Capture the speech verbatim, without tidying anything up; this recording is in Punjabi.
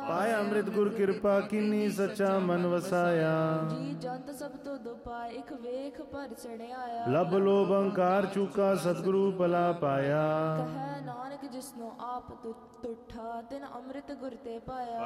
ਪਾਇਆ ਅੰਮ੍ਰਿਤ ਗੁਰ ਕਿਰਪਾ ਕੀਨੀ ਸੱਚਾ ਮਨ ਵਸਾਇਆ। ਜੀ ਜੰਤ ਸਭ ਤੋਂ ਦੁਪਾਇ ਇਕ ਵੇਖ ਪਰ ਚੜਿਆਇਆ। ਲਬ ਲੋਭ ਅੰਕਾਰ ਚੂਕਾ ਸਤਿਗੁਰੂ ਭਲਾ ਪਾਇਆ। ਕਹੈ ਨਾਨਕ ਜਿਸਨੂੰ ਆਪ ਤੁ- ਤੁਠਾ ਤਿਨ ਅੰਮ੍ਰਿਤ ਗੁਰ ਤੇ ਪਾਇਆ।